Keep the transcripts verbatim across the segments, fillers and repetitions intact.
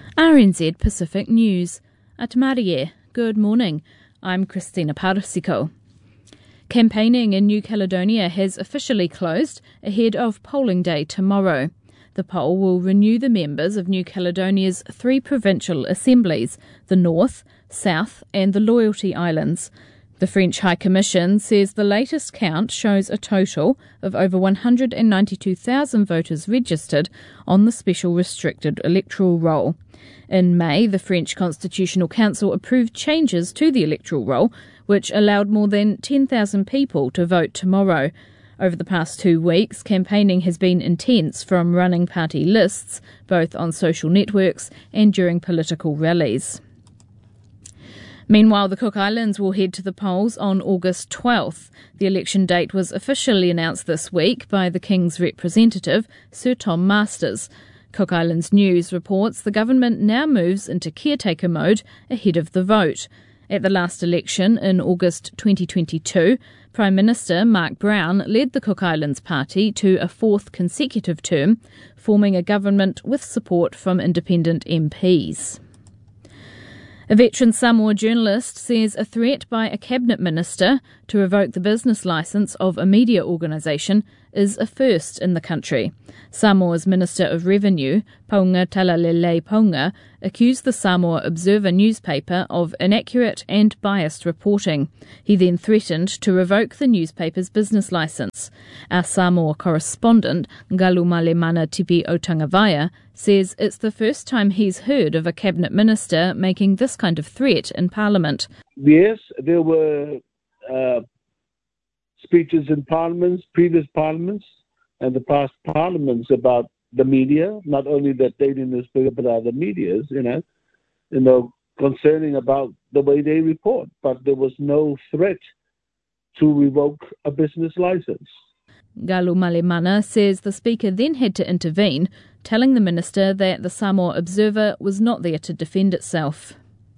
R N Z Pacific News. Atamarie, good morning. I'm Christina Parasiko. Campaigning in New Caledonia has officially closed ahead of polling day tomorrow. The poll will renew the members of New Caledonia's three provincial assemblies, the North, South and the Loyalty Islands. The French High Commission says the latest count shows a total of over one hundred ninety-two thousand voters registered on the special restricted electoral roll. In May, the French Constitutional Council approved changes to the electoral roll, which allowed more than ten thousand people to vote tomorrow. Over the past two weeks, campaigning has been intense, from running party lists, both on social networks and during political rallies. Meanwhile, the Cook Islands will head to the polls on August twelfth. The election date was officially announced this week by the King's representative, Sir Tom Masters. Cook Islands News reports the government now moves into caretaker mode ahead of the vote. At the last election in August twenty twenty-two, Prime Minister Mark Brown led the Cook Islands Party to a fourth consecutive term, forming a government with support from independent M Ps. A veteran Samoa journalist says a threat by a cabinet minister to revoke the business licence of a media organisation is a first in the country. Samoa's Minister of Revenue, Paunga Talalele Paunga, accused the Samoa Observer newspaper of inaccurate and biased reporting. He then threatened to revoke the newspaper's business licence. Our Samoa correspondent, Galumalemana Tipi Otangavaia, says it's the first time he's heard of a cabinet minister making this kind of threat in Parliament. Yes, there were uh, speeches in parliaments, previous parliaments, and the past parliaments about the media, not only the daily newspaper, but other medias, you know, you know, concerning about the way they report. But there was no threat to revoke a business license. Galu Malemana says the Speaker then had to intervene, telling the Minister that the Samoa Observer was not there to defend itself.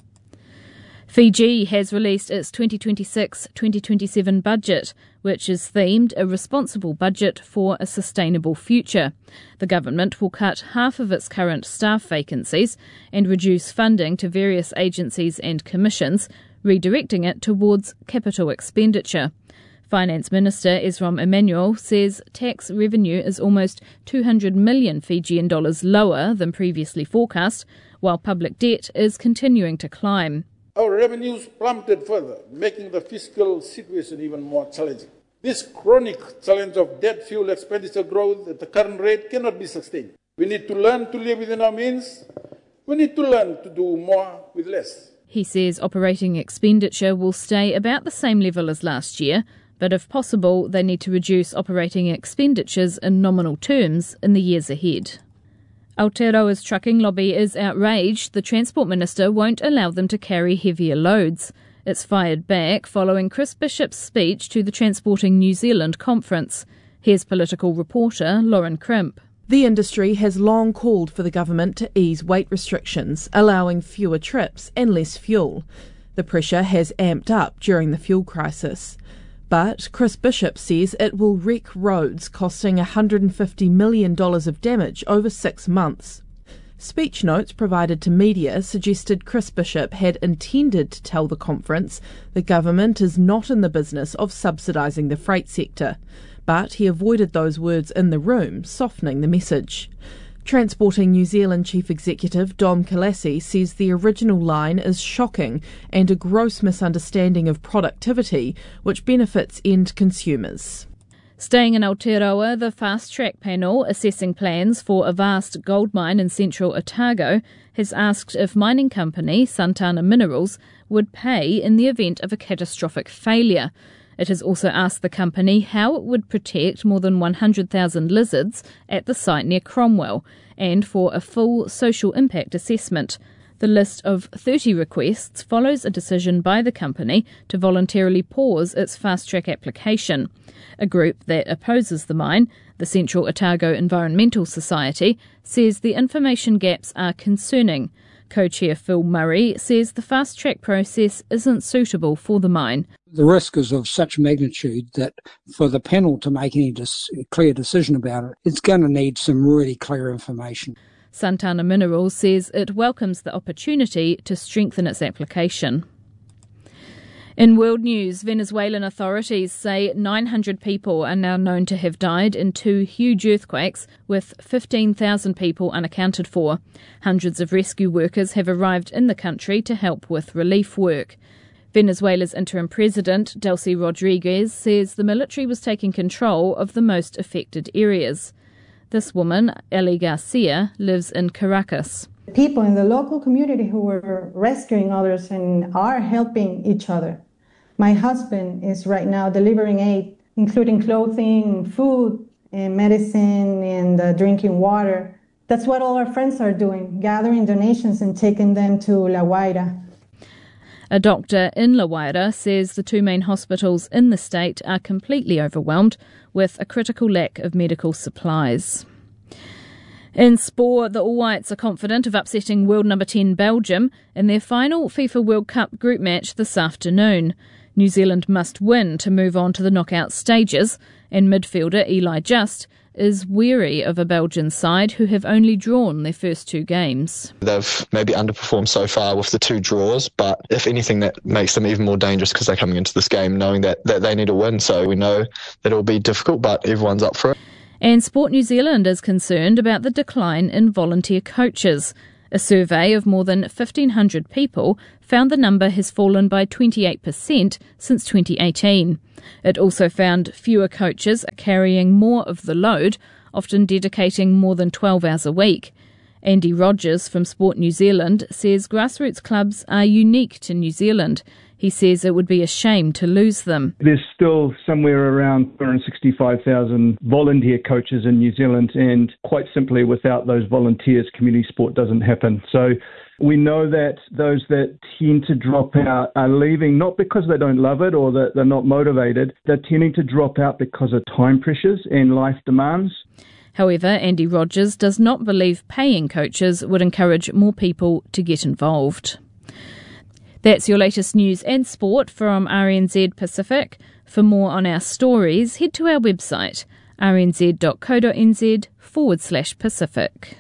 Fiji has released its twenty twenty-six twenty twenty-seven budget, which is themed A Responsible Budget for a Sustainable Future. The government will cut half of its current staff vacancies and reduce funding to various agencies and commissions, redirecting it towards capital expenditure. Finance Minister Esrom Emmanuel says tax revenue is almost two hundred million Fijian dollars lower than previously forecast, while public debt is continuing to climb. Our revenues plummeted further, making the fiscal situation even more challenging. This chronic challenge of debt fuel expenditure growth at the current rate cannot be sustained. We need to learn to live within our means. We need to learn to do more with less. He says operating expenditure will stay about the same level as last year, but if possible, they need to reduce operating expenditures in nominal terms in the years ahead. Aotearoa's trucking lobby is outraged the Transport Minister won't allow them to carry heavier loads. It's fired back following Chris Bishop's speech to the Transporting New Zealand conference. Here's political reporter Lauren Crimp. The industry has long called for the government to ease weight restrictions, allowing fewer trips and less fuel. The pressure has amped up during the fuel crisis. But Chris Bishop says it will wreck roads, costing one hundred fifty million dollars of damage over six months. Speech notes provided to media suggested Chris Bishop had intended to tell the conference the government is not in the business of subsidising the freight sector, but he avoided those words in the room, softening the message. Transporting New Zealand Chief Executive Dom Kalassi says the original line is shocking and a gross misunderstanding of productivity, which benefits end consumers. Staying in Aotearoa, the Fast Track panel assessing plans for a vast gold mine in central Otago has asked if mining company Santana Minerals would pay in the event of a catastrophic failure. It has also asked the company how it would protect more than one hundred thousand lizards at the site near Cromwell, and for a full social impact assessment. The list of thirty requests follows a decision by the company to voluntarily pause its fast-track application. A group that opposes the mine, the Central Otago Environmental Society, says the information gaps are concerning. Co-chair Phil Murray says the fast-track process isn't suitable for the mine. The risk is of such magnitude that for the panel to make any dis- clear decision about it, it's going to need some really clear information. Santana Minerals says it welcomes the opportunity to strengthen its application. In world news, Venezuelan authorities say nine hundred people are now known to have died in two huge earthquakes, with fifteen thousand people unaccounted for. Hundreds of rescue workers have arrived in the country to help with relief work. Venezuela's interim president, Delcy Rodriguez, says the military was taking control of the most affected areas. This woman, Eli Garcia, lives in Caracas. People in the local community who were rescuing others and are helping each other. My husband is right now delivering aid, including clothing, food, and medicine, and uh, drinking water. That's what all our friends are doing, gathering donations and taking them to La Guaira. A doctor in La Guaira says the two main hospitals in the state are completely overwhelmed, with a critical lack of medical supplies. In sport, the All Whites are confident of upsetting world number ten Belgium in their final FIFA World Cup group match this afternoon. New Zealand must win to move on to the knockout stages, and midfielder Eli Just is wary of a Belgian side who have only drawn their first two games. They've maybe underperformed so far with the two draws, but if anything, that makes them even more dangerous because they're coming into this game knowing that, that they need to win. So we know that it'll be difficult, but everyone's up for it. And Sport New Zealand is concerned about the decline in volunteer coaches. A survey of more than fifteen hundred people found the number has fallen by twenty-eight percent since twenty eighteen. It also found fewer coaches carrying more of the load, often dedicating more than twelve hours a week. Andy Rogers from Sport New Zealand says grassroots clubs are unique to New Zealand. He says it would be a shame to lose them. There's still somewhere around two hundred sixty-five thousand volunteer coaches in New Zealand, and quite simply, without those volunteers, community sport doesn't happen. So we know that those that tend to drop out are leaving not because they don't love it or that they're not motivated. They're tending to drop out because of time pressures and life demands. However, Andy Rogers does not believe paying coaches would encourage more people to get involved. That's your latest news and sport from R N Z Pacific. For more on our stories, head to our website, rnz.co.nz forward slash Pacific.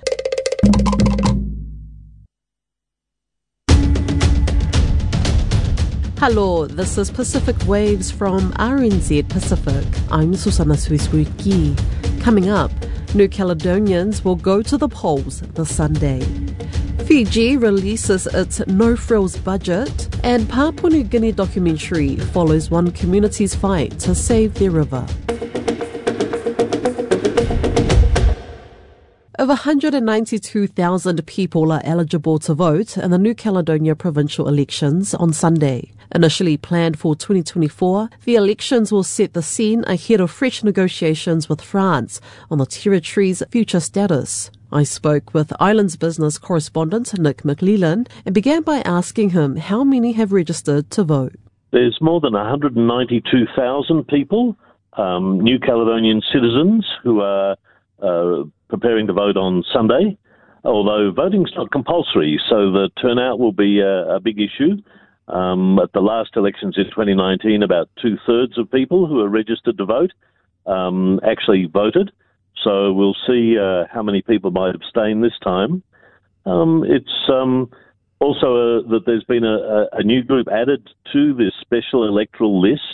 Hello, this is Pacific Waves from R N Z Pacific. I'm Susana Suisuiki. Coming up, New Caledonians will go to the polls this Sunday. Fiji releases its no-frills budget, and Papua New Guinea documentary follows one community's fight to save their river. Over one hundred ninety-two thousand people are eligible to vote in the New Caledonia provincial elections on Sunday. Initially planned for twenty twenty-four, the elections will set the scene ahead of fresh negotiations with France on the territory's future status. I spoke with Islands Business correspondent Nick McLellan and began by asking him how many have registered to vote. There's more than one hundred ninety-two thousand people, um, New Caledonian citizens who are uh, preparing to vote on Sunday, although voting's not compulsory, so the turnout will be a, a big issue. Um, at the last elections in twenty nineteen, about two-thirds of people who are registered to vote um, actually voted. So we'll see uh, how many people might abstain this time. Um, it's um, also a, that there's been a, a new group added to this special electoral list.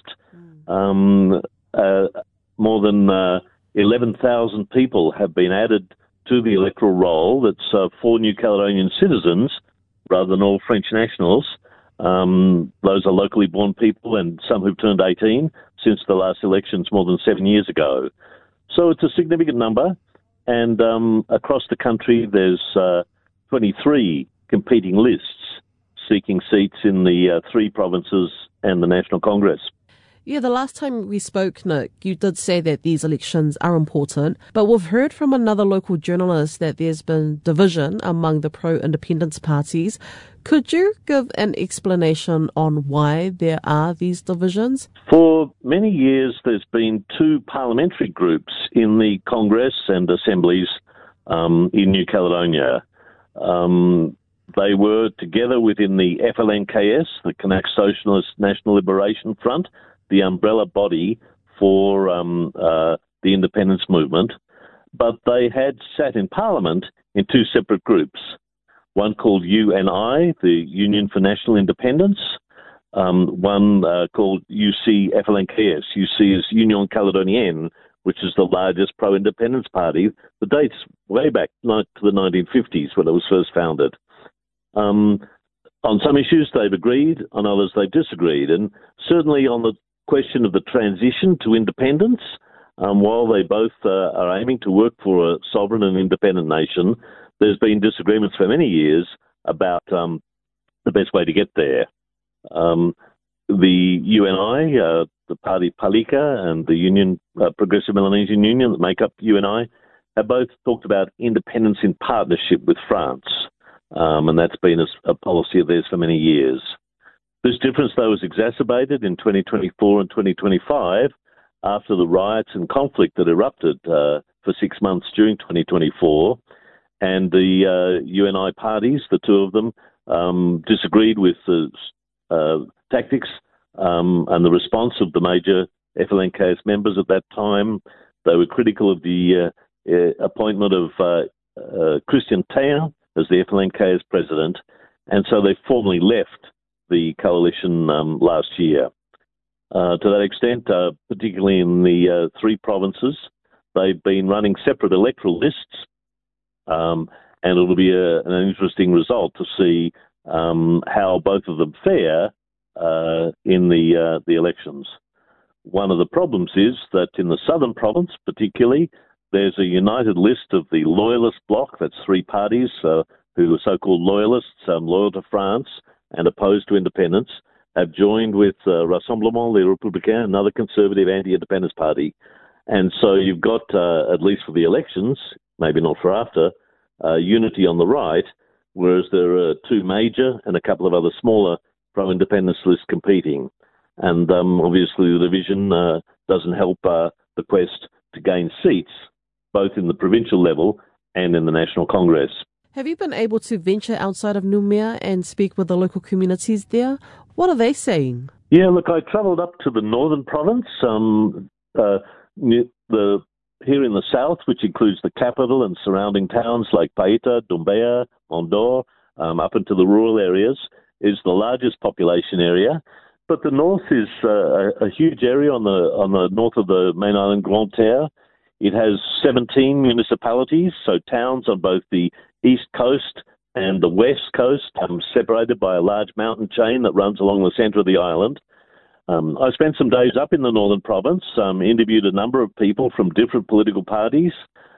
Um, uh, more than uh, eleven thousand people have been added to the electoral roll. That's uh, for New Caledonian citizens rather than all French nationals. Um, those are locally born people and some who've turned eighteen since the last elections more than seven years ago. So it's a significant number, and um, across the country there's uh, twenty-three competing lists seeking seats in the uh, three provinces and the National Congress. Yeah, the last time we spoke, Nick, you did say that these elections are important, but we've heard from another local journalist that there's been division among the pro-independence parties. Could you give an explanation on why there are these divisions? For many years, there's been two parliamentary groups in the Congress and assemblies um, in New Caledonia. Um, they were together within the F L N K S, the Kanak Socialist National Liberation Front, the umbrella body for um, uh, the independence movement. but they had sat in Parliament in two separate groups, one called U N I, the Union for National Independence, um, one uh, called U C F L N K S. U C is Union Caledonienne, which is the largest pro-independence party. The dates way back to the nineteen fifties when it was first founded. Um, on some issues they've agreed, on others they've disagreed, and certainly on the question of the transition to independence, um, while they both uh, are aiming to work for a sovereign and independent nation, there's been disagreements for many years about um, the best way to get there. Um, the U N I, uh, the party Palika, and the Union uh, Progressive Melanesian Union that make up U N I have both talked about independence in partnership with France, um, and that's been a, a policy of theirs for many years. This difference, though, was exacerbated in twenty twenty-four and twenty twenty-five after the riots and conflict that erupted uh, for six months during twenty twenty-four, and the uh, U N I parties, the two of them, um, disagreed with the uh, tactics um, and the response of the major F L N K S members at that time. They were critical of the uh, uh, appointment of uh, uh, Christian Taylor as the F L N K S president, and so they formally left the coalition um, last year. Uh, to that extent, uh, particularly in the uh, three provinces, they've been running separate electoral lists, um, and it'll be a, an interesting result to see um, how both of them fare uh, in the uh, the elections. One of the problems is that in the southern province, particularly, there's a united list of the Loyalist bloc, that's three parties uh, who are so-called Loyalists, um, loyal to France and opposed to independence, have joined with uh, Rassemblement Les Républicains, another conservative anti-independence party. And so you've got, uh, at least for the elections, maybe not for after, uh, unity on the right, whereas there are two major and a couple of other smaller pro-independence lists competing. And um, obviously the division uh, doesn't help uh, the quest to gain seats, both in the provincial level and in the National Congress. Have you been able to venture outside of Noumea and speak with the local communities there? What are they saying? Yeah, look, I travelled up to the northern province, um, uh, the here in the south, which includes the capital and surrounding towns like Paita, Doumbia, Mondor, um, up into the rural areas, is the largest population area. But the north is uh, a, a huge area on the on the north of the main island, Grande Terre. It has seventeen municipalities, so towns on both the east coast and the west coast, um, separated by a large mountain chain that runs along the centre of the island. Um, I spent some days up in the northern province, um, interviewed a number of people from different political parties.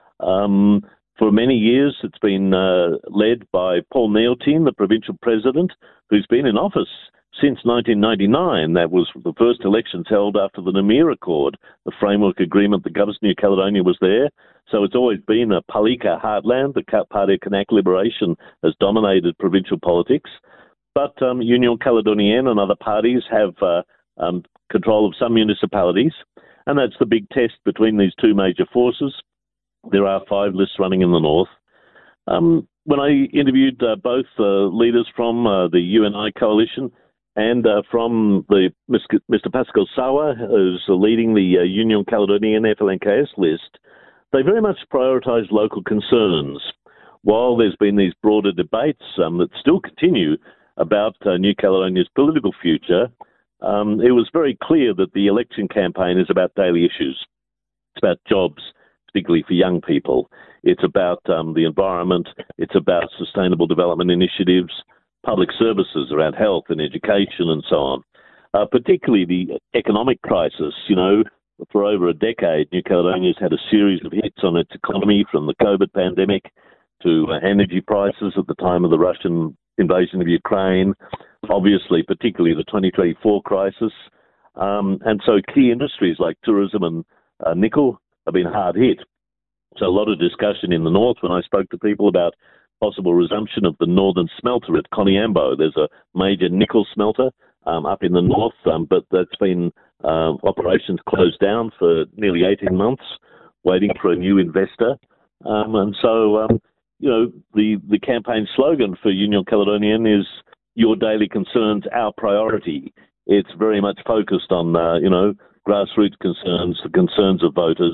Um, for many years, it's been uh, led by Paul Neotine, the provincial president, who's been in office since nineteen ninety-nine. That was the first elections held after the Noumea Accord, the framework agreement that governs New Caledonia was there. So it's always been a Palika heartland. The Parti Kanak Liberation has dominated provincial politics. But um, Union Caledonienne and other parties have uh, um, control of some municipalities, and that's the big test between these two major forces. There are five lists running in the north. Um, when I interviewed uh, both uh, leaders from uh, the U N I coalition and uh, from the Mister Pascal Sawa, who's leading the uh, Union Caledonienne F L N K S list, they very much prioritise local concerns. While there's been these broader debates um, that still continue about uh, New Caledonia's political future, um, it was very clear that the election campaign is about daily issues. It's about jobs, particularly for young people. It's about um, the environment. It's about sustainable development initiatives, public services around health and education and so on. Uh, particularly the economic crisis. You know, for over a decade, New Caledonia's had a series of hits on its economy, from the COVID pandemic to uh, energy prices at the time of the Russian invasion of Ukraine, obviously, particularly the twenty twenty-four crisis. Um, and so key industries like tourism and uh, nickel have been hard hit. So a lot of discussion in the north when I spoke to people about possible resumption of the northern smelter at Koniambo. There's a major nickel smelter um, up in the north, um, but that's been uh, operations closed down for nearly eighteen months, waiting for a new investor. Um, and so, um, you know, the, the campaign slogan for Union Caledonienne is "Your daily concerns, our priority." It's very much focused on, uh, you know, grassroots concerns, the concerns of voters,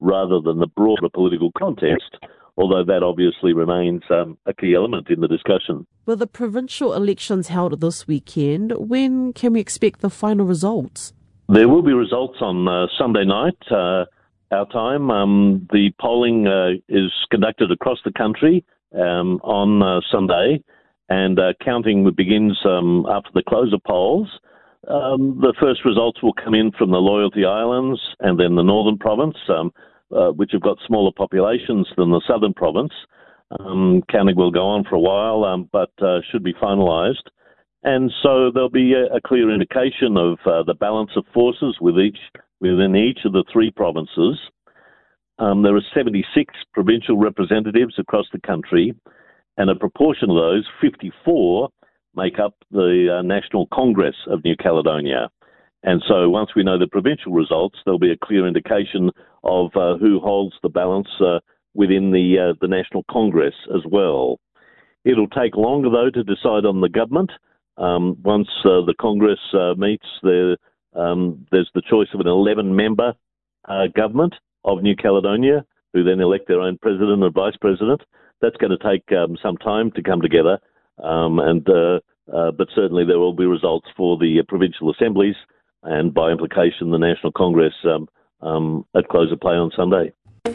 rather than the broader political context, although that obviously remains um, a key element in the discussion. With the provincial elections held this weekend, when can we expect the final results? There will be results on uh, Sunday night, uh, our time. Um, the polling uh, is conducted across the country um, on uh, Sunday, and uh, counting begins um, after the close of polls. Um, the first results will come in from the Loyalty Islands and then the Northern Province, um, uh, which have got smaller populations than the Southern Province. Um, counting will go on for a while, um, but uh, should be finalised. And so there'll be a, a clear indication of uh, the balance of forces with each, within each of the three provinces. Um, there are seventy-six provincial representatives across the country, and a proportion of those, fifty-four, make up the uh, National Congress of New Caledonia. And so once we know the provincial results, there'll be a clear indication of uh, who holds the balance uh, within the uh, the National Congress as well. It'll take longer, though, to decide on the government. Um, once uh, the Congress uh, meets, there, um, there's the choice of an eleven-member uh, government of New Caledonia, who then elect their own president and vice president. That's going to take um, some time to come together, um, and uh, uh, but certainly there will be results for the uh, provincial assemblies, and by implication the National Congress um, um, at close of play on Sunday.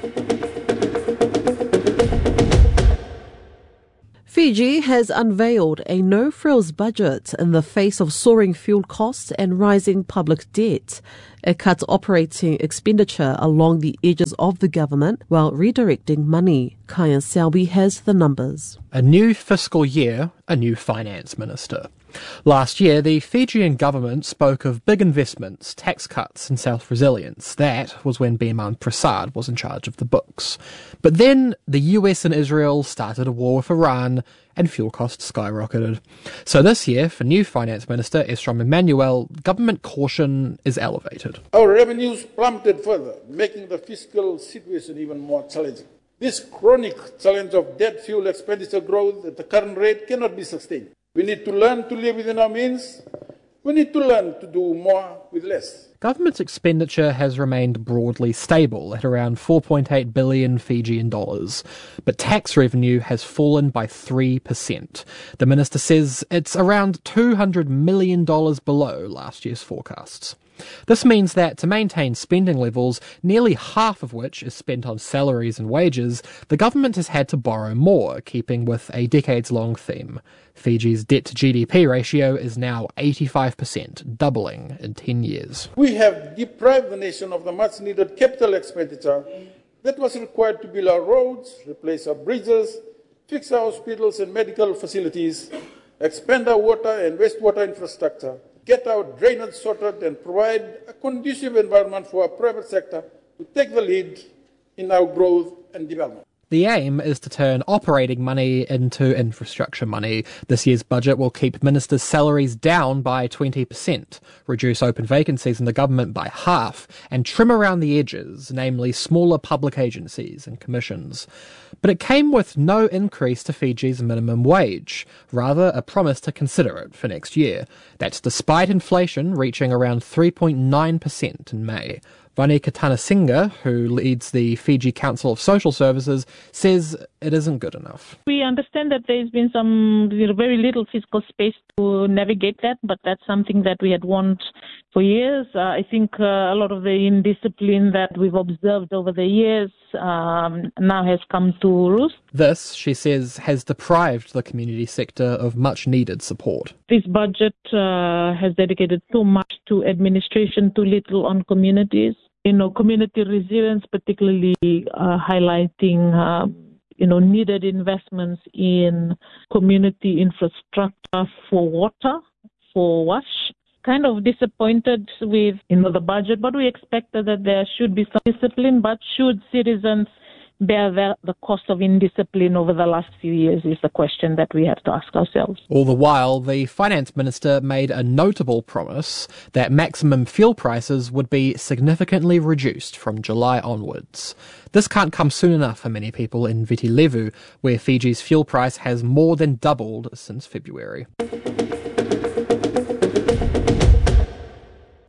Fiji has unveiled a no-frills budget in the face of soaring fuel costs and rising public debt. It cuts operating expenditure along the edges of the government while redirecting money. Kyan Selby has the numbers. A new fiscal year, a new finance minister. Last year, the Fijian government spoke of big investments, tax cuts and self-resilience. That was when Biman Prasad was in charge of the books. But then the U S and Israel started a war with Iran and fuel costs skyrocketed. So this year, for new finance minister Esrom Emmanuel, government caution is elevated. Our revenues plummeted further, making the fiscal situation even more challenging. This chronic challenge of debt fuel expenditure growth at the current rate cannot be sustained. We need to learn to live within our means. We need to learn to do more with less. Government's expenditure has remained broadly stable at around four point eight billion Fijian dollars, but tax revenue has fallen by three percent. The minister says it's around two hundred million dollars below last year's forecasts. This means that to maintain spending levels, nearly half of which is spent on salaries and wages, the government has had to borrow more, keeping with a decades-long theme. Fiji's debt-to-G D P ratio is now eighty-five percent, doubling in ten years. We have deprived the nation of the much-needed capital expenditure that was required to build our roads, replace our bridges, fix our hospitals and medical facilities, expand our water and wastewater infrastructure, get our drainage sorted and provide a conducive environment for our private sector to take the lead in our growth and development. The aim is to turn operating money into infrastructure money. This year's budget will keep ministers' salaries down by twenty percent, reduce open vacancies in the government by half, and trim around the edges, namely smaller public agencies and commissions. But it came with no increase to Fiji's minimum wage, rather a promise to consider it for next year. That's despite inflation reaching around three point nine percent in May. Vani Katanasinghe, who leads the Fiji Council of Social Services, says it isn't good enough. We understand that there's been some you know, very little fiscal space to navigate that, but that's something that we had wanted for years. Uh, I think uh, a lot of the indiscipline that we've observed over the years um, now has come to roost. This, she says, has deprived the community sector of much needed support. This budget uh, has dedicated too much to administration, too little on communities. You know, community resilience, particularly uh, highlighting, uh, you know, needed investments in community infrastructure for water, for wash. Kind of disappointed with, you know, the budget, but we expected that there should be some discipline. But should citizens bear the, the cost of indiscipline over the last few years is the question that we have to ask ourselves. All the while, the finance minister made a notable promise that maximum fuel prices would be significantly reduced from July onwards. This can't come soon enough for many people in Viti Levu, where Fiji's fuel price has more than doubled since February. The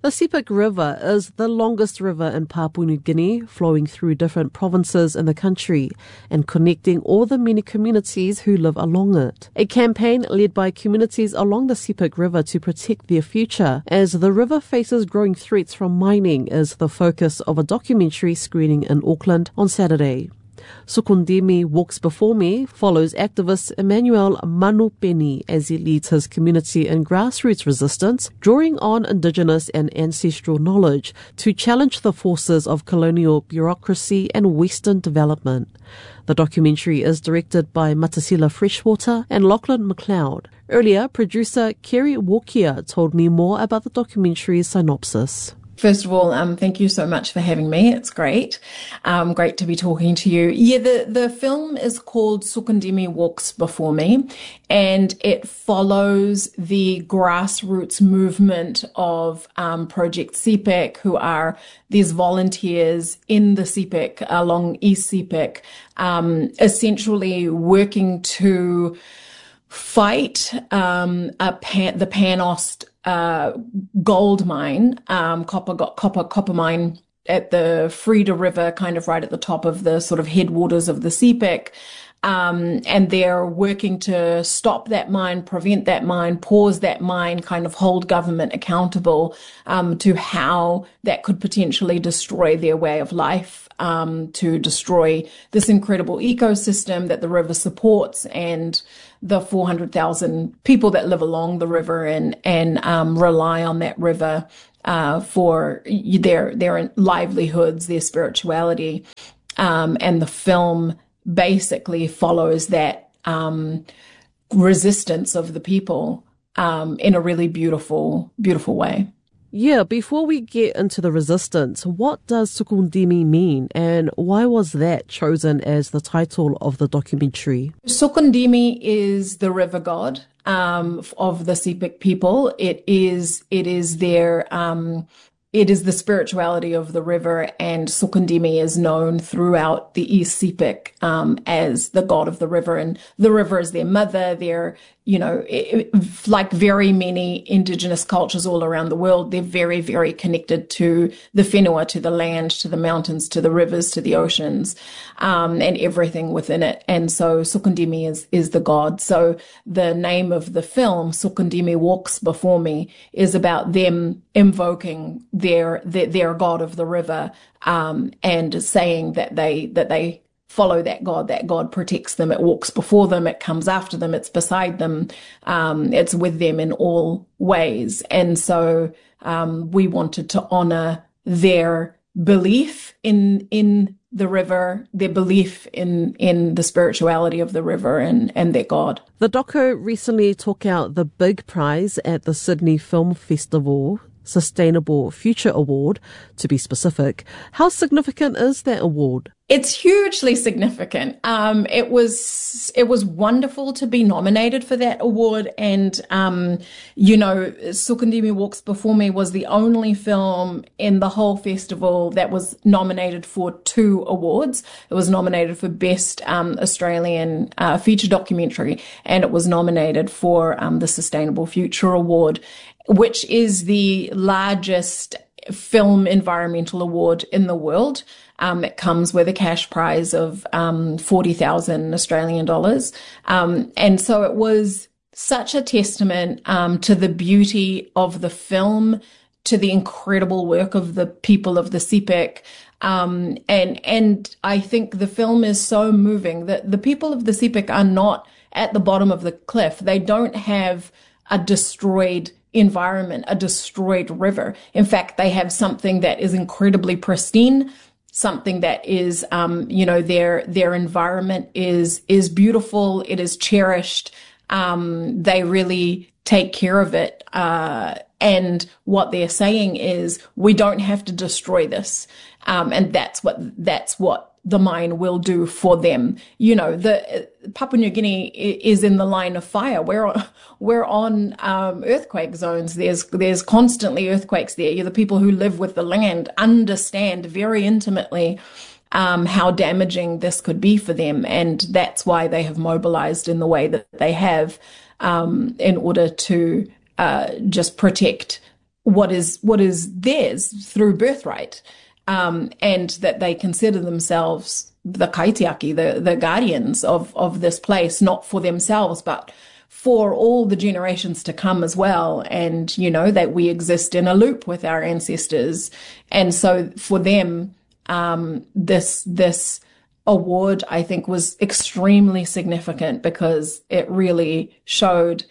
The Sepik River is the longest river in Papua New Guinea, flowing through different provinces in the country and connecting all the many communities who live along it. A campaign led by communities along the Sepik River to protect their future as the river faces growing threats from mining is the focus of a documentary screening in Auckland on Saturday. Sukundemi Walks Before Me follows activist Emmanuel Manupeni as he leads his community in grassroots resistance, drawing on indigenous and ancestral knowledge to challenge the forces of colonial bureaucracy and Western development. The documentary is directed by Matasila Freshwater and Lachlan McLeod. Earlier, producer Kerry Walkia told me more about the documentary's synopsis. First of all, um, thank you so much for having me. It's great. Um, great to be talking to you. Yeah, the, the film is called Sukundemi Walks Before Me, and it follows the grassroots movement of um, Project Sepik, who are these volunteers in the Sepik, along East Sepik, um, essentially working to fight um, a pan, the Panost uh, gold mine, um, copper, copper, copper mine at the Freda River, kind of right at the top of the sort of headwaters of the Sepik. Um, and they're working to stop that mine, prevent that mine, pause that mine, kind of hold government accountable um, to how that could potentially destroy their way of life, um, to destroy this incredible ecosystem that the river supports and the four hundred thousand people that live along the river and, and um, rely on that river uh, for their, their livelihoods, their spirituality. Um, and the film basically follows that um, resistance of the people um, in a really beautiful, beautiful way. Yeah, before we get into the resistance, what does Sukundemi mean and why was that chosen as the title of the documentary? Sukundemi is the river god um, of the Sepik people. It is, it is their, um, it is the spirituality of the river, and Sukundemi is known throughout the East Sepik um, as the god of the river, and the river is their mother. They're, you know, it, like very many indigenous cultures all around the world, they're very, very connected to the whenua, to the land, to the mountains, to the rivers, to the oceans, um, and everything within it. And so Sukundemi is, is the god. So the name of the film, Sukundemi Walks Before Me, is about them invoking their, their, their god of the river, um, and saying that they, that they, follow that God, that God protects them, it walks before them, it comes after them, it's beside them, um, it's with them in all ways. And so um, we wanted to honor their belief in in the river, their belief in, in the spirituality of the river and, and their God. The doco recently took out the big prize at the Sydney Film Festival, Sustainable Future Award, to be specific. How significant is that award? It's hugely significant. Um, it was, it was wonderful to be nominated for that award. And, um, you know, Sukundemi Walks Before Me was the only film in the whole festival that was nominated for two awards. It was nominated for Best, um, Australian, uh, Feature Documentary, and it was nominated for, um, the Sustainable Future Award, which is the largest film environmental award in the world. Um, it comes with a cash prize of um, forty thousand Australian dollars. Um, and so it was such a testament um, to the beauty of the film, to the incredible work of the people of the Sepik. Um, and, and I think the film is so moving that the people of the Sepik are not at the bottom of the cliff. They don't have a destroyed environment, a destroyed river. In fact, they have something that is incredibly pristine, something that is, um, you know, their, their environment is, is beautiful. It is cherished. Um, they really take care of it. Uh, and what they're saying is we don't have to destroy this. Um, and that's what, that's what the mine will do for them. You know, the uh, Papua New Guinea is in the line of fire. We're on, we're on um, earthquake zones. There's there's constantly earthquakes there. You, the people who live with the land understand very intimately um, how damaging this could be for them, and that's why they have mobilized in the way that they have um, in order to uh, just protect what is what is theirs through birthright, um, and that they consider themselves the kaitiaki, the the guardians of of this place, not for themselves but for all the generations to come as well. And you know that we exist in a loop with our ancestors, and so for them, um, this this award I think was extremely significant because it really showed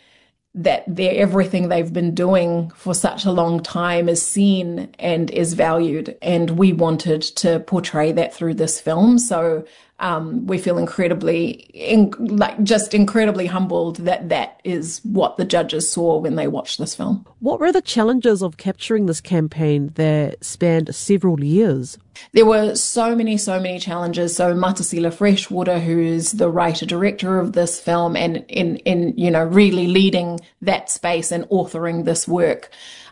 that they're, everything they've been doing for such a long time is seen and is valued. And we wanted to portray that through this film. So um, we feel incredibly, in, like just incredibly humbled that that is what the judges saw when they watched this film. What were the challenges of capturing this campaign that spanned several years? There were so many, so many challenges. So Matasila Freshwater, who's the writer-director of this film and in, in, you know, really leading that space and authoring this work,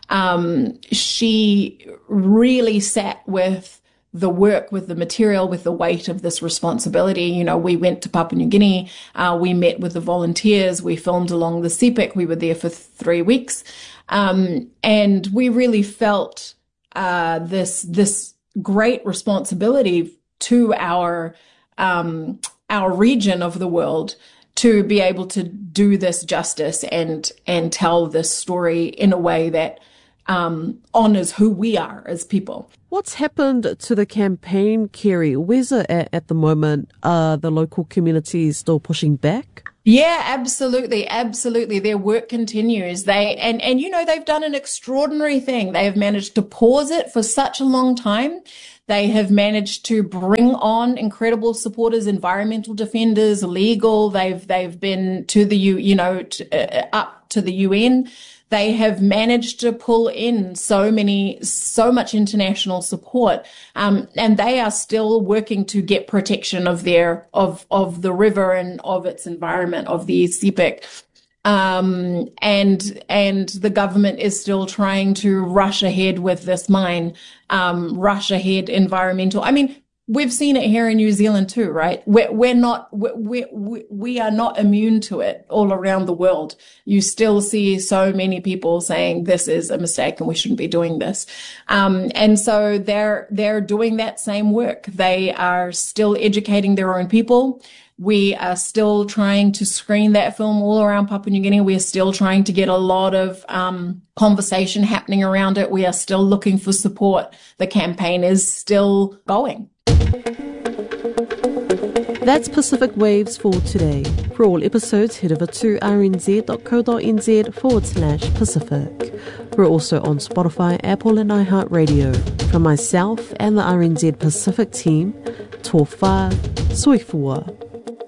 um, she really sat with the work, with the material, with the weight of this responsibility. You know, we went to Papua New Guinea, uh, we met with the volunteers, we filmed along the Sepik, we were there for three weeks. Um, and we really felt, uh, this, this great responsibility to our, um, our region of the world to be able to do this justice and, and tell this story in a way that, um, honors who we are as people. What's happened to the campaign, Kerry? Where's it at, at the moment? Are the local communities still pushing back? Yeah, absolutely. Absolutely. Their work continues. They, and, and, you know, they've done an extraordinary thing. They have managed to pause it for such a long time. They have managed to bring on incredible supporters, environmental defenders, legal. They've, they've been to the, U, you know, to, uh, up to the U N. They have managed to pull in so many, so much international support, um, and they are still working to get protection of their, of, of the river and of its environment, of the Sepik. Um, and, and the government is still trying to rush ahead with this mine, um, rush ahead environmental. I mean, we've seen it here in New Zealand too, right? We're, we're not, we we we are not immune to it all around the world. You still see so many people saying this is a mistake and we shouldn't be doing this. Um, and so they're, they're doing that same work. They are still educating their own people. We are still trying to screen that film all around Papua New Guinea. We are still trying to get a lot of, um, conversation happening around it. We are still looking for support. The campaign is still going. That's Pacific Waves for today. For all episodes, head over to rnz.co.nz forward slash Pacific. We're also on Spotify, Apple and iHeartRadio. From myself and the R N Z Pacific team, tō whā, soifua.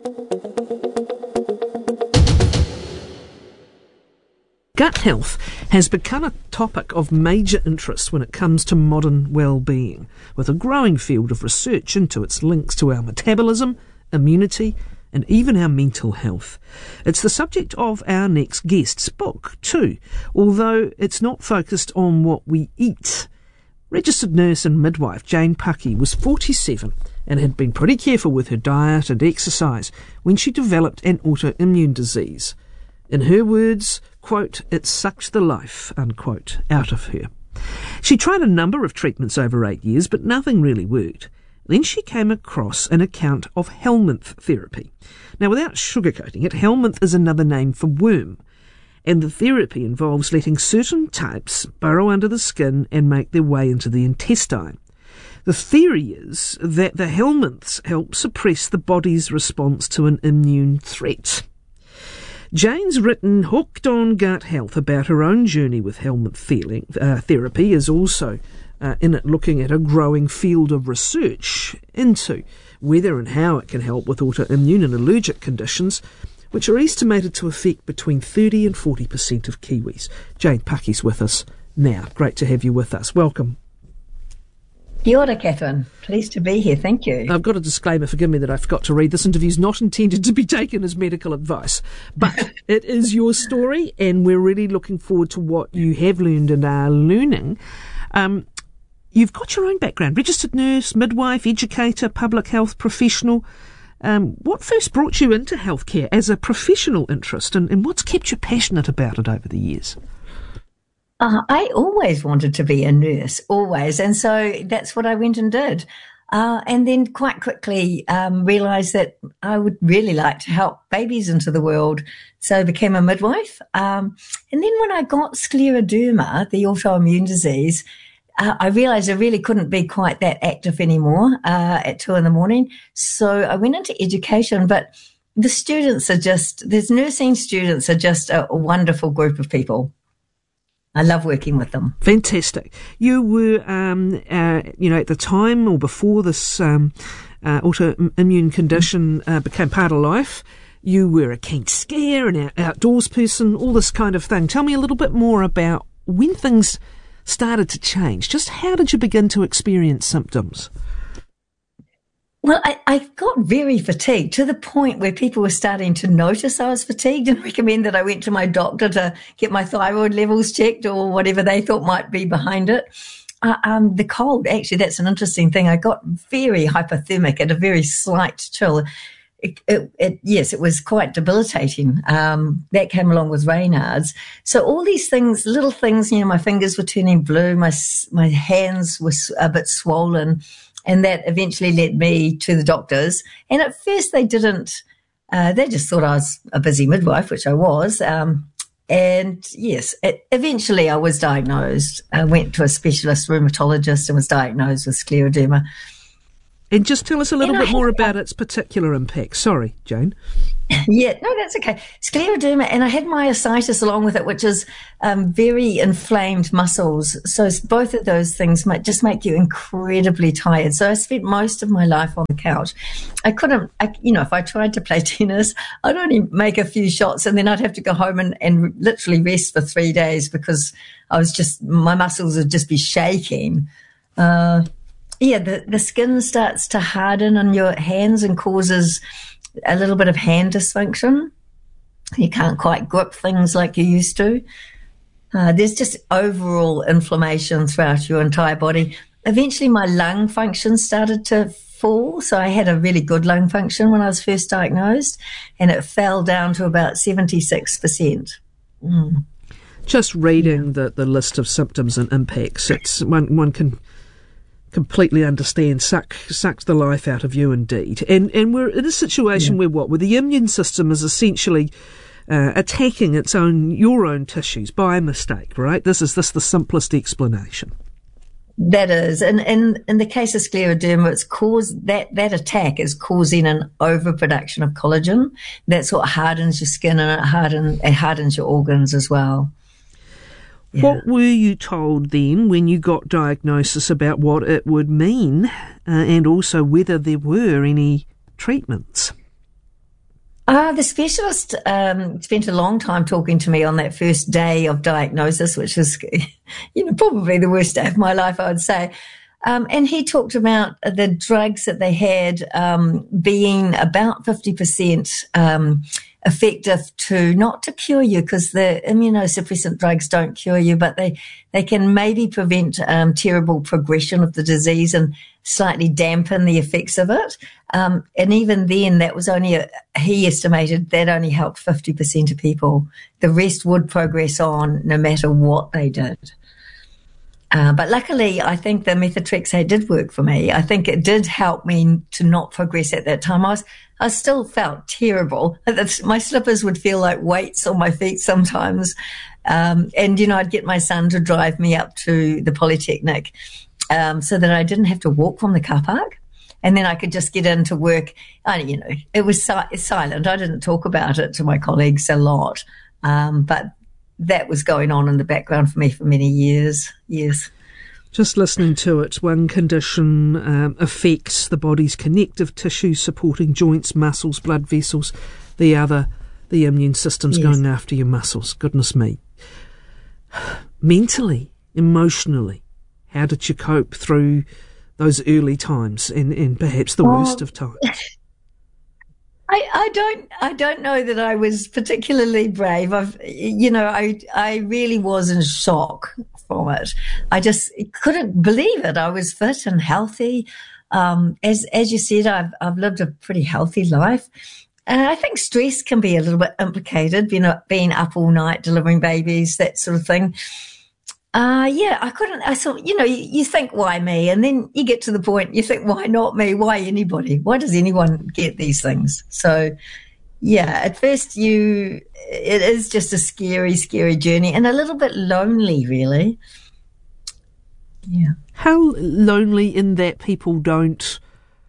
Gut health has become a topic of major interest when it comes to modern well-being, with a growing field of research into its links to our metabolism, immunity, and even our mental health. It's the subject of our next guest's book, too, although it's not focused on what we eat. Registered nurse and midwife Jane Paki was forty-seven and had been pretty careful with her diet and exercise when she developed an autoimmune disease. In her words, quote, it sucked the life, unquote, out of her. She tried a number of treatments over eight years, but nothing really worked. Then she came across an account of Helminth therapy. Now, without sugarcoating it, Helminth is another name for worm, and the therapy involves letting certain types burrow under the skin and make their way into the intestine. The theory is that the Helminths help suppress the body's response to an immune threat. Jane's written Hooked on Gut Health about her own journey with Helminth feeling, uh, therapy is also uh, in it looking at a growing field of research into whether and how it can help with autoimmune and allergic conditions, which are estimated to affect between thirty and forty percent of Kiwis. Jane Paki's with us now. Great to have you with us. Welcome. Kia ora, Catherine. Pleased to be here. Thank you. I've got a disclaimer, forgive me that I forgot to read. This interview is not intended to be taken as medical advice, but it is your story, and we're really looking forward to what you have learned and are learning. Um, you've got your own background, registered nurse, midwife, educator, public health professional. Um, what first brought you into healthcare as a professional interest, and, and what's kept you passionate about it over the years? Uh, I always wanted to be a nurse, always. And so that's what I went and did. Uh, and then quite quickly um, realised that I would really like to help babies into the world. So I became a midwife. Um, and then when I got scleroderma, the autoimmune disease, uh, I realised I really couldn't be quite that active anymore uh, at two in the morning. So I went into education, but the students are just, these nursing students are just a, a wonderful group of people. I love working with them. Fantastic. You were, um, uh, you know, at the time or before this um, uh, autoimmune condition uh, became part of life, you were a keen skier, an outdoors person, all this kind of thing. Tell me a little bit more about when things started to change. Just how did you begin to experience symptoms? Well, I, I got very fatigued to the point where people were starting to notice I was fatigued and recommend that I went to my doctor to get my thyroid levels checked or whatever they thought might be behind it. Uh, um, the cold, actually, that's an interesting thing. I got very hypothermic at a very slight chill. It, it, it, yes, it was quite debilitating. Um, that came along with Raynaud's. So all these things, little things, you know, my fingers were turning blue, my my hands were a bit swollen. And that eventually led me to the doctors. And at first they didn't, uh, they just thought I was a busy midwife, which I was. Um, and yes, it, eventually I was diagnosed. I went to a specialist rheumatologist and was diagnosed with scleroderma. And just tell us a little and bit I more had, about its particular impact. Sorry, Jane. Yeah, no, that's okay. Scleroderma, and I had myositis along with it, which is um, very inflamed muscles. So both of those things might just make you incredibly tired. So I spent most of my life on the couch. I couldn't, I, you know, if I tried to play tennis, I'd only make a few shots and then I'd have to go home and, and literally rest for three days because I was just, my muscles would just be shaking. Uh, yeah, the, the skin starts to harden on your hands and causes a little bit of hand dysfunction. You can't quite grip things like you used to. Uh, there's just overall inflammation throughout your entire body. Eventually my lung function started to fall. So I had a really good lung function when I was first diagnosed, and it fell down to about seventy-six percent. Mm. Just reading the, the list of symptoms and impacts, it's one, one can completely understand, suck, sucks the life out of you indeed. And and we're in a situation yeah. where what? Where the immune system is essentially uh, attacking its own, your own tissues by mistake, right? This is this the simplest explanation. That is. And in, in the case of scleroderma, it's caused, that, that attack is causing an overproduction of collagen. That's what hardens your skin, and it, harden, it hardens your organs as well. Yeah. What were you told then when you got diagnosis about what it would mean, uh, and also whether there were any treatments? Uh, the specialist um, spent a long time talking to me on that first day of diagnosis, which was, you know, probably the worst day of my life, I would say. Um, and he talked about the drugs that they had um, being about fifty percent um, effective to, not to cure you, because the immunosuppressant drugs don't cure you, but they, they can maybe prevent um, terrible progression of the disease and slightly dampen the effects of it. Um, and even then, that was only, a, he estimated that only helped fifty percent of people. The rest would progress on no matter what they did. Uh, but luckily, I think the methotrexate did work for me. I think it did help me to not progress at that time. I was, I still felt terrible. My slippers would feel like weights on my feet sometimes. Um, and, you know, I'd get my son to drive me up to the Polytechnic um, so that I didn't have to walk from the car park. And then I could just get into work. I, you know, it was si- silent. I didn't talk about it to my colleagues a lot. Um, but that was going on in the background for me for many years. Yes. Just listening to it, one condition um, affects the body's connective tissue, supporting joints, muscles, blood vessels. The other, the immune system's yes. going after your muscles. Goodness me. Mentally, emotionally, how did you cope through those early times and, and perhaps the oh. worst of times? I, I don't I don't know that I was particularly brave. I've you know I I really was in shock from it. I just couldn't believe it. I was fit and healthy. Um, as as you said, I've I've lived a pretty healthy life, and I think stress can be a little bit implicated. You know, being up all night delivering babies, that sort of thing. Uh, yeah, I couldn't, I thought, you know, you, you think, why me? And then you get to the point, you think, why not me? Why anybody? Why does anyone get these things? So, yeah, at first you, it is just a scary, scary journey and a little bit lonely, really. Yeah. How lonely in that people don't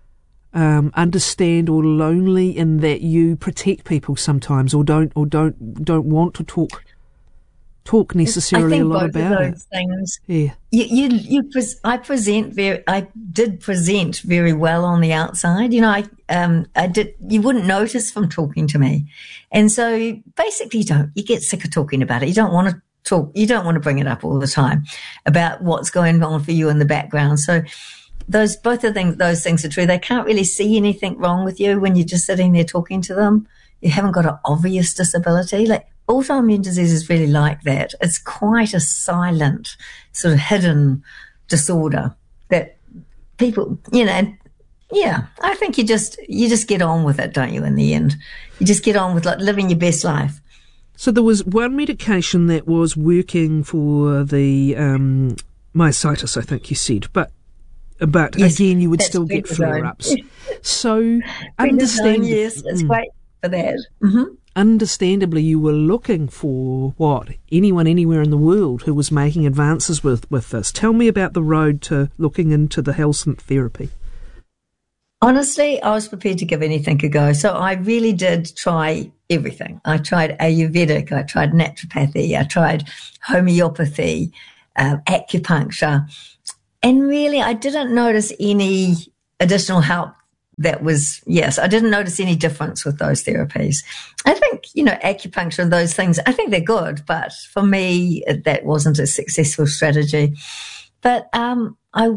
um, understand, or lonely in that you protect people sometimes, or don't, or don't, don't want to talk talk necessarily I think a lot both about of it. those things. Yeah. You, you, you pres- I present very, I did present very well on the outside. You know, I, um, I did, you wouldn't notice from talking to me. And so basically you don't, you get sick of talking about it. You don't want to talk, you don't want to bring it up all the time about what's going on for you in the background. So those, both of things, those things are true. They can't really see anything wrong with you when you're just sitting there talking to them. You haven't got an obvious disability. Like, autoimmune disease is really like that. It's quite a silent, sort of hidden disorder that people, you know, yeah, I think you just, you just get on with it, don't you, in the end? You just get on with like living your best life. So there was one medication that was working for the um, myositis, I think you said, but but Yes, again, you would that's still get prednisone. flare-ups. So Prednisone, understand, yes, it's mm. great for that. Mm-hmm. Understandably, you were looking for what? Anyone anywhere in the world who was making advances with, with this. Tell me about the road to looking into the Helsynth therapy. Honestly, I was prepared to give anything a go. So I really did try everything. I tried Ayurvedic, I tried naturopathy, I tried homeopathy, uh, acupuncture. And really, I didn't notice any additional help that was, yes, I didn't notice any difference with those therapies. I think, you know, acupuncture and those things, I think they're good, but for me, that wasn't a successful strategy. But um, I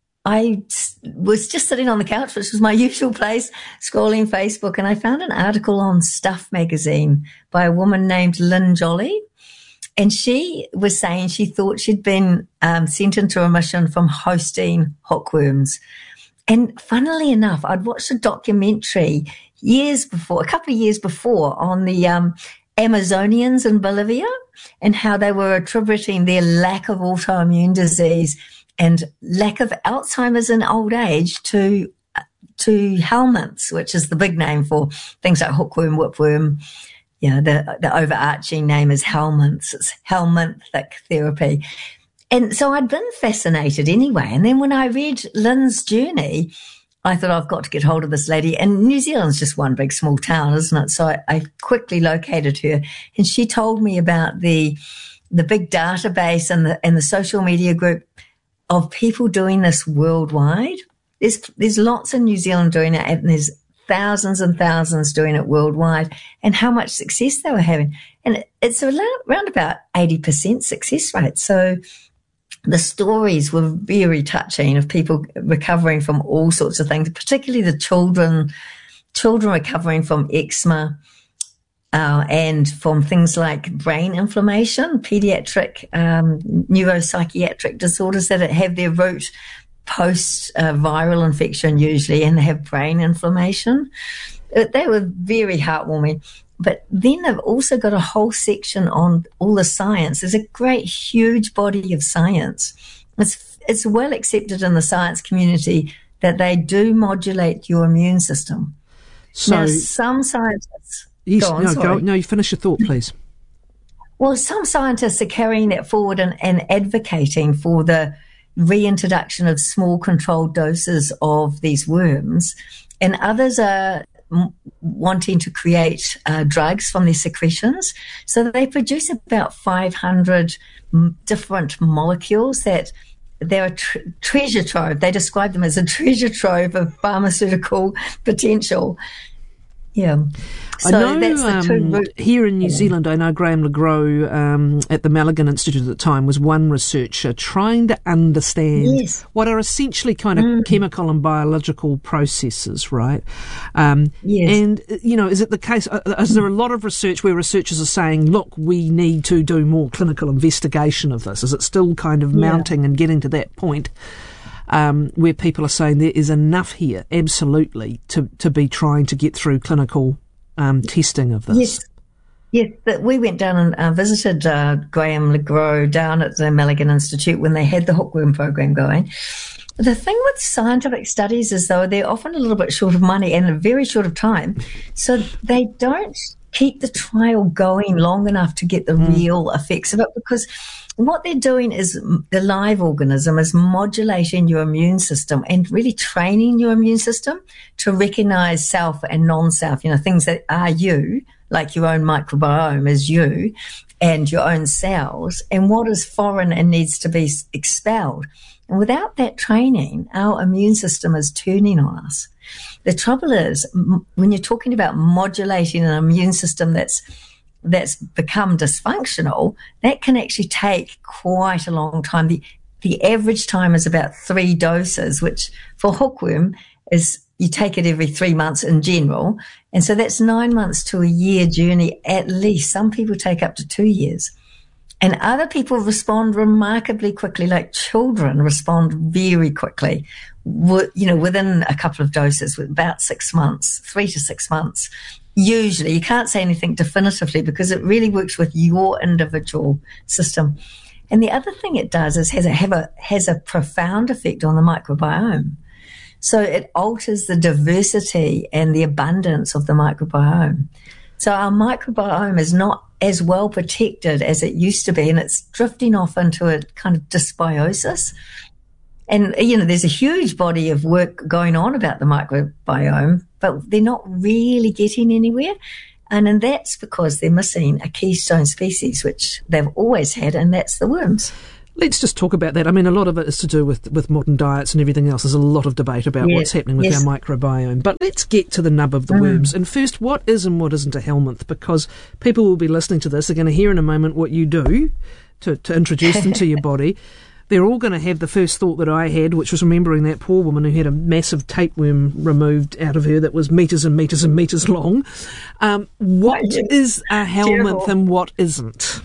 I was just sitting on the couch, which was my usual place, scrolling Facebook, and I found an article on Stuff magazine by a woman named Lynn Jolly. And she was saying she thought she'd been um, sent into remission from hosting hookworms. And funnily enough, I'd watched a documentary years before, a couple of years before, on the um, Amazonians in Bolivia and how they were attributing their lack of autoimmune disease and lack of Alzheimer's in old age to to helminths, which is the big name for things like hookworm, whipworm. Yeah, the the overarching name is helminths. It's helminthic therapy. And so I'd been fascinated anyway. And then when I read Lynn's journey, I thought, I've got to get hold of this lady. And New Zealand's just one big small town, isn't it? So I, I quickly located her, and she told me about the the big database and the and the social media group of people doing this worldwide. There's there's lots in New Zealand doing it, and there's thousands and thousands doing it worldwide, and how much success they were having. And it's around about eighty percent success rate. So the stories were very touching of people recovering from all sorts of things, particularly the children, children recovering from eczema uh, and from things like brain inflammation, pediatric um, neuropsychiatric disorders that have their root post-viral uh, infection usually, and they have brain inflammation. They were very heartwarming. But then they've also got a whole section on all the science. There's a great, huge body of science. It's it's well accepted in the science community that they do modulate your immune system. So now, some scientists... Yes, go on, no, sorry. go, no, you finish your thought, please. Well, some scientists are carrying that forward and, and advocating for the reintroduction of small controlled doses of these worms, and others are wanting to create uh, drugs from their secretions. So they produce about five hundred m- different molecules that they're a tr- treasure trove. They describe them as a treasure trove of pharmaceutical potential. Yeah. So I know that's the two um, root- here in New Zealand, I know Graham LeGros um, at the Malligan Institute at the time was one researcher trying to understand yes. what are essentially kind of mm. chemical and biological processes, right? Um, yes. And, you know, is it the case, uh, is there a lot of research where researchers are saying, look, we need to do more clinical investigation of this? Is it still kind of mounting yeah. and getting to that point? Um, where people are saying there is enough here, absolutely, to, to be trying to get through clinical um, testing of this. Yes. Yes, but we went down and uh, visited uh, Graham LeGros down at the Milligan Institute when they had the hookworm program going. The thing with scientific studies is, though, they're often a little bit short of money and very short of time. So they don't keep the trial going long enough to get the mm. real effects of it, because what they're doing is the live organism is modulating your immune system and really training your immune system to recognize self and non-self, you know, things that are you, like your own microbiome is you and your own cells, and what is foreign and needs to be expelled. And without that training, our immune system is turning on us. The trouble is, when you're talking about modulating an immune system that's that's become dysfunctional, that can actually take quite a long time. The, the average time is about three doses, which for hookworm is you take it every three months in general. And so that's nine months to a year journey at least. Some people take up to two years. And other people respond remarkably quickly, like children respond very quickly, you know, within a couple of doses, with about six months, three to six months. Usually, you can't say anything definitively because it really works with your individual system. And the other thing it does is has a, have a, has a profound effect on the microbiome. So it alters the diversity and the abundance of the microbiome. So our microbiome is not as well protected as it used to be, and it's drifting off into a kind of dysbiosis. And, you know, there's a huge body of work going on about the microbiome, but they're not really getting anywhere. And, and that's because they're missing a keystone species, which they've always had, and that's the worms. Let's just talk about that. I mean, a lot of it is to do with, with modern diets and everything else. There's a lot of debate about yes. what's happening with yes. our microbiome. But let's get to the nub of the mm. worms. And first, what is and what isn't a helminth? Because people will be listening to this, are going to hear in a moment what you do to, to introduce them to your body. They're all going to have the first thought that I had, which was remembering that poor woman who had a massive tapeworm removed out of her that was metres and metres and metres long. Um, what is a helminth and what isn't?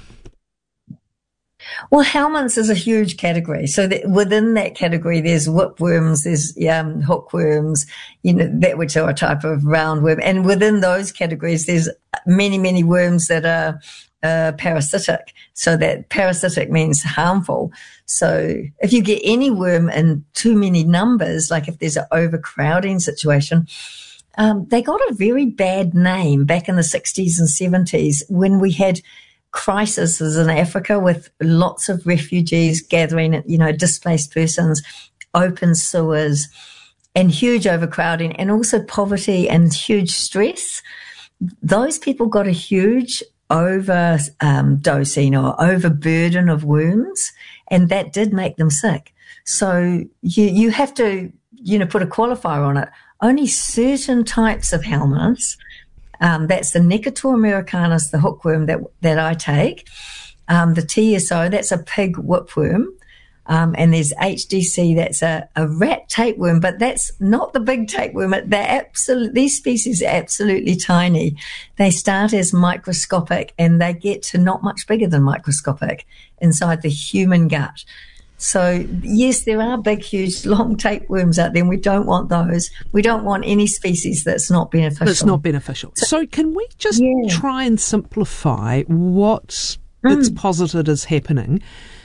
Well, helminths is a huge category. So that within that category, there's whipworms, there's um, hookworms, you know, that which are a type of roundworm. And within those categories, there's many, many worms that are uh, parasitic. So that parasitic means harmful. So if you get any worm in too many numbers, like if there's an overcrowding situation, um, they got a very bad name back in the sixties and seventies when we had crises in Africa with lots of refugees gathering, you know, displaced persons, open sewers, and huge overcrowding, and also poverty and huge stress. Those people got a huge overdosing um, or overburden of worms, and that did make them sick. So you you have to, you know, put a qualifier on it. Only certain types of helminths, Um, that's the Necator americanus, the hookworm that that I take. Um, the T S O, that's a pig whipworm. Um, and there's H D C, that's a, a rat tapeworm, but that's not the big tapeworm. They're absolute, these species are absolutely tiny. They start as microscopic and they get to not much bigger than microscopic inside the human gut. So, yes, there are big, huge, long tapeworms out there, and we don't want those. We don't want any species that's not beneficial. That's not beneficial. So, so can we just yeah. try and simplify what mm. it's posited as happening?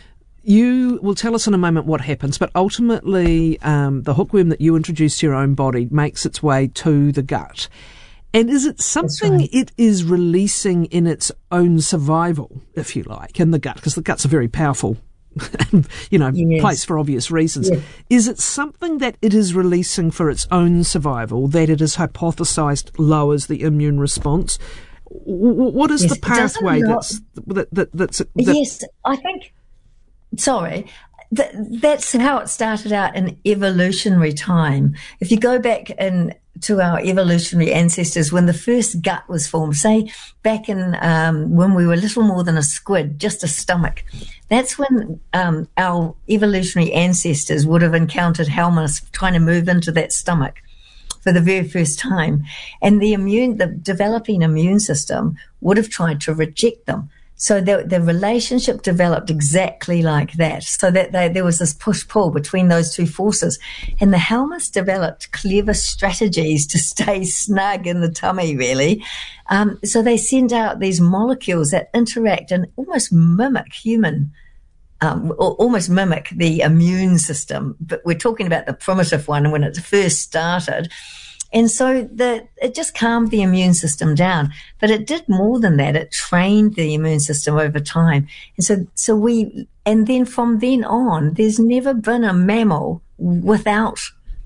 You will tell us in a moment what happens, but ultimately um, the hookworm that you introduce to your own body makes its way to the gut. And is it something right. it is releasing in its own survival, if you like, in the gut? Because the gut's a very powerful you know, yes. place for obvious reasons. Yes. Is it something that it is releasing for its own survival that it is hypothesised lowers the immune response? What is yes, the pathway that's that, that that's that, yes, I think. Sorry. That, that's how it started out in evolutionary time. If you go back in to our evolutionary ancestors, when the first gut was formed, say back in um, when we were little more than a squid, just a stomach, that's when um, our evolutionary ancestors would have encountered helminths trying to move into that stomach for the very first time. And the immune, the developing immune system would have tried to reject them. So the, the relationship developed exactly like that. So that they, there was this push-pull between those two forces. And the Helminths developed clever strategies to stay snug in the tummy, really. Um, so they send out these molecules that interact and almost mimic human, um, or almost mimic the immune system. But we're talking about the primitive one when it first started. And so the, it just calmed the immune system down. But it did more than that. It trained the immune system over time. And so, so we, and then from then on, there's never been a mammal without,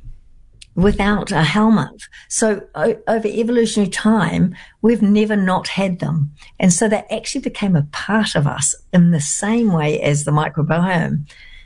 without a Helminth. So o- over evolutionary time, we've never not had them. And so they actually became a part of us in the same way as the microbiome.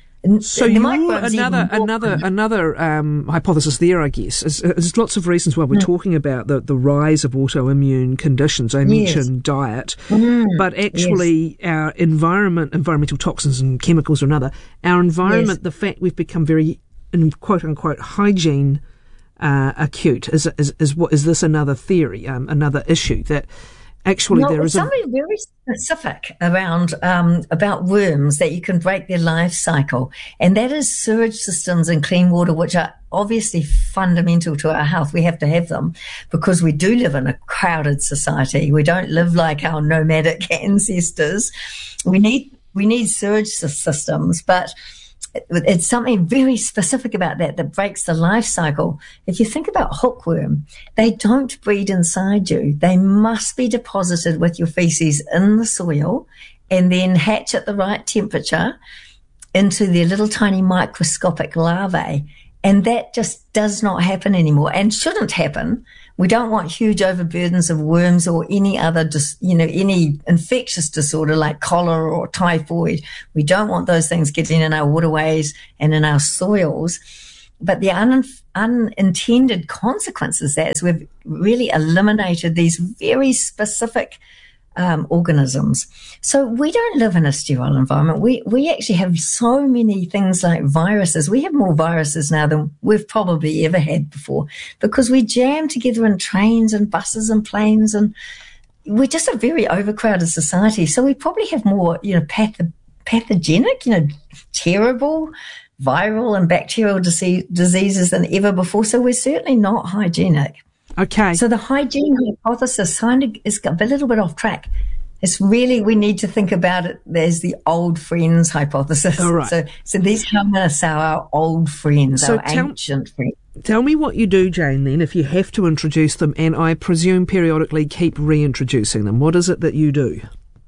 So you're another another another um, hypothesis there, I guess. Is, there's lots of reasons why we're mm. talking about the, the rise of autoimmune conditions. I yes. mentioned diet, mm. but actually yes. our environment, environmental toxins and chemicals or another, our environment, yes. the fact we've become very, in quote unquote, hygiene uh, acute. Is, is is what is this another theory, um, another issue that actually no, there is something a... very specific around um, about worms that you can break their life cycle, and that is sewage systems and clean water, which are obviously fundamental to our health. We have to have them because we do live in a crowded society. We don't live like our nomadic ancestors. We need we need sewage systems, but it's something very specific about that that breaks the life cycle. If you think about hookworm, they don't breed inside you. They must be deposited with your feces in the soil and then hatch at the right temperature into their little tiny microscopic larvae. And that just does not happen anymore and shouldn't happen. We don't want huge overburdens of worms or any other, dis, you know, any infectious disorder like cholera or typhoid. We don't want those things getting in our waterways and in our soils. But the un, unintended consequences that is we've really eliminated these very specific um, organisms. So we don't live in a sterile environment. We we actually have so many things like viruses. We have more viruses now than we've probably ever had before because we jam together in trains and buses and planes, and we're just a very overcrowded society. So we probably have more, you know, path- pathogenic, you know, terrible viral and bacterial disease, diseases than ever before. So we're certainly not hygienic. Okay. So the hygiene hypothesis kind of is a little bit off track. It's really, we need to think about it as the old friends hypothesis. All right. So, so these Helminths are our old friends, so our tell, ancient friends. Tell me what you do, Jane, then, if you have to introduce them, and I presume periodically keep reintroducing them. What is it that you do?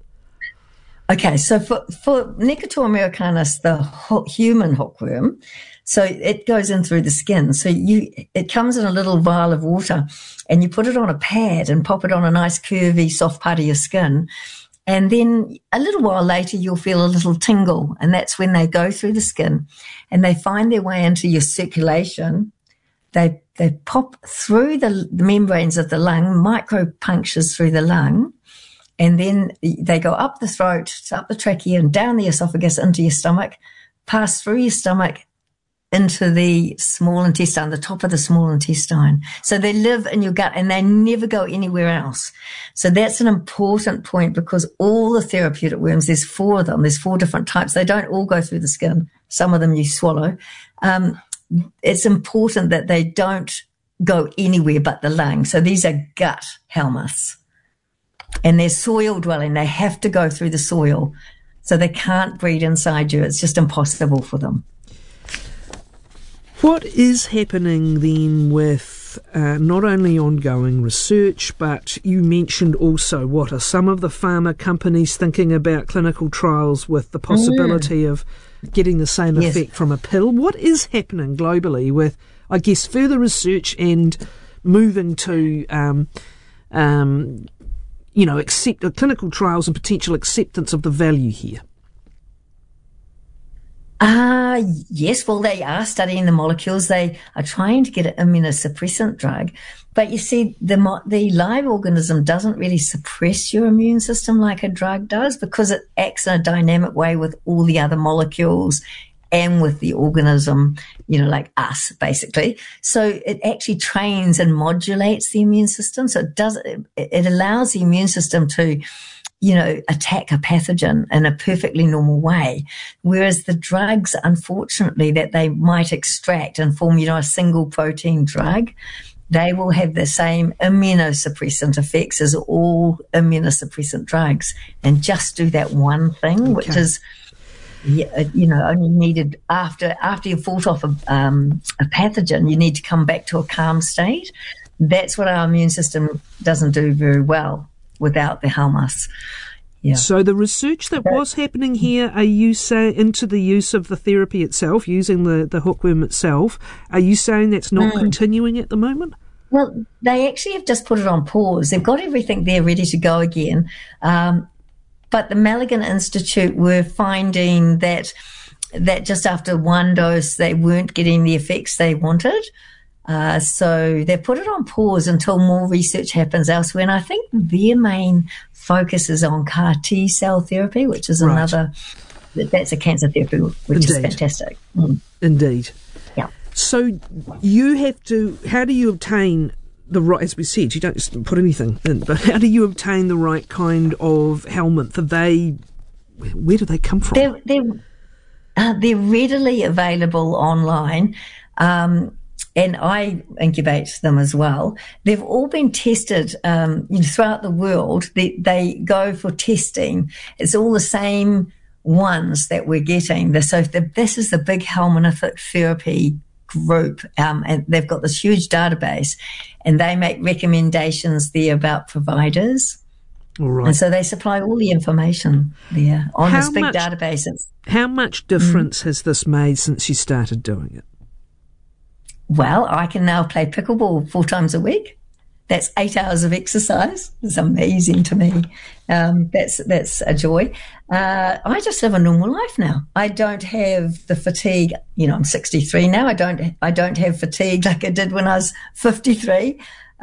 Okay, so for, for Necator americanus, the ho- human hookworm, so it goes in through the skin. So you, it comes in a little vial of water and you put it on a pad and pop it on a nice curvy soft part of your skin. And then a little while later, you'll feel a little tingle. And that's when they go through the skin and they find their way into your circulation. They, they pop through the, the membranes of the lung, micro punctures through the lung. And then they go up the throat, up the trachea and down the esophagus into your stomach, pass through your stomach into the small intestine, the top of the small intestine. So they live in your gut and they never go anywhere else. So that's an important point because all the therapeutic worms, there's four of them, there's four different types. They don't all go through the skin. Some of them you swallow. Um, it's important that they don't go anywhere but the lung. So these are gut Helminths. And they're soil dwelling. They have to go through the soil. So they can't breed inside you. It's just impossible for them. What is happening then with uh, not only ongoing research, but you mentioned also, what are some of the pharma companies thinking about clinical trials with the possibility mm. of getting the same yes. effect from a pill? What is happening globally with, I guess, further research and moving to, um, um, you know, accept uh, clinical trials and potential acceptance of the value here? Ah, uh, yes. Well, they are studying the molecules. They are trying to get an immunosuppressant drug. But you see, the the live organism doesn't really suppress your immune system like a drug does because it acts in a dynamic way with all the other molecules and with the organism, you know, like us, basically. So it actually trains and modulates the immune system. So it does, it, it allows the immune system to, you know, attack a pathogen in a perfectly normal way. Whereas the drugs, unfortunately, that they might extract and form, you know, a single protein drug, they will have the same immunosuppressant effects as all immunosuppressant drugs, and just do that one thing, okay. which is, you know, only needed after after you've fought off a, um, a pathogen, you need to come back to a calm state. That's what our immune system doesn't do very well without the Halmas. Yeah. So the research that was happening here, are you saying into the use of the therapy itself, using the, the hookworm itself, are you saying that's not mm. continuing at the moment? Well, they actually have just put it on pause. They've got everything there ready to go again. Um, but the Malaghan Institute were finding that that just after one dose, they weren't getting the effects they wanted. Uh, so they put it on pause until more research happens elsewhere. And I think their main focus is on C A R T cell therapy, which is right. another, that's a cancer therapy, which Indeed. is fantastic. Mm. Indeed. Yeah. So you have to, how do you obtain the right, as we said, you don't just put anything in, but how do you obtain the right kind of helminth? Are they, where do they come from? They're, they're, uh, they're readily available online. Um, And I incubate them as well. They've all been tested um, you know, throughout the world. They, they go for testing. It's all the same ones that we're getting. So the, this is the big helmintic therapy group, um, and they've got this huge database, and they make recommendations there about providers. All right. And so they supply all the information there on how this big much, database. How much difference mm. has this made since you started doing it? Well, I can now play pickleball four times a week. That's eight hours of exercise. It's amazing to me. Um, that's that's a joy. Uh, I just live a normal life now. I don't have the fatigue. You know, I'm sixty-three now. I don't I don't have fatigue like I did when I was fifty-three.